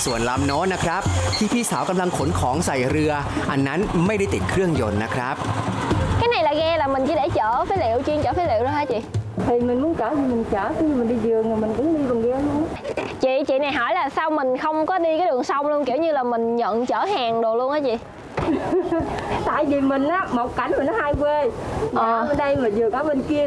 ส่วนลำโน้นนะครับที่พี่สาวกำลังขนของใส่เรืออันนั้นไม่ได้ติดเครื่องยนต์นะครับ Cái này là ghe là mình chỉ để chở phế liệu, chuyên chở phế liệu thôi hả chị? Thì mình muốn chở thì mình chở, khi mình đi vườn rồi mình cũng đi bằng ghe luôn. Chị này hỏi là sao mình không có đi cái đường sông luôn, kiểu như là mình nhận chở hàng đồ luôn á chị? Tại vì mình á, một cảnh mình nó hai quê, ở bên đây mà vừa ở bên kia.